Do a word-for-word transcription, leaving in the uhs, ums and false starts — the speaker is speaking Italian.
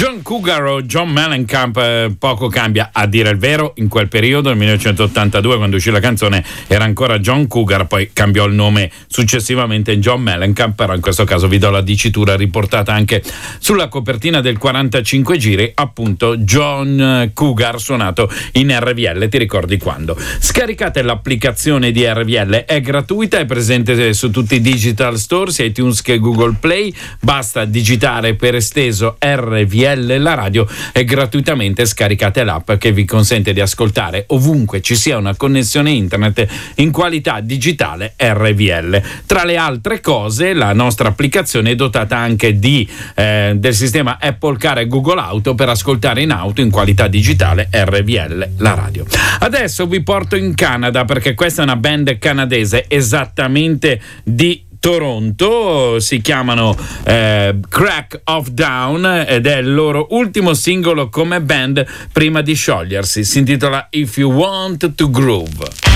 John Cougar o John Mellencamp, eh, poco cambia, a dire il vero. In quel periodo, nel millenovecentottantadue, quando uscì la canzone, era ancora John Cougar, poi cambiò il nome successivamente in John Mellencamp, però in questo caso vi do la dicitura riportata anche sulla copertina del quarantacinque giri, appunto John Cougar suonato in R V L. Ti ricordi quando? Scaricate l'applicazione di R V L, è gratuita, è presente su tutti i digital store, sia iTunes che Google Play, basta digitare per esteso R V L la radio e gratuitamente scaricate l'app che vi consente di ascoltare ovunque ci sia una connessione internet in qualità digitale R V L. Tra le altre cose, la nostra applicazione è dotata anche di eh, del sistema Apple Car e Google Auto per ascoltare in auto in qualità digitale R V L la radio. Adesso vi porto in Canada, perché questa è una band canadese esattamente di Toronto, si chiamano eh, Crack of Dawn ed è il loro ultimo singolo come band prima di sciogliersi, si intitola If You Want to Groove.